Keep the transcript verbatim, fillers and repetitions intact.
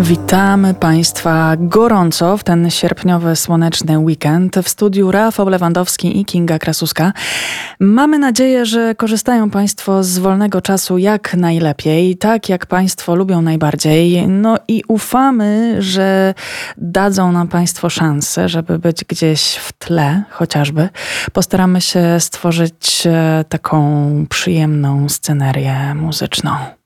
Witamy Państwa gorąco w ten sierpniowy, słoneczny weekend. W studiu Rafał Lewandowski i Kinga Krasuska. Mamy nadzieję, że korzystają Państwo z wolnego czasu jak najlepiej, tak jak Państwo lubią najbardziej. No i ufamy, że dadzą nam Państwo szansę, żeby być gdzieś w tle chociażby. Postaramy się stworzyć taką przyjemną scenerię muzyczną.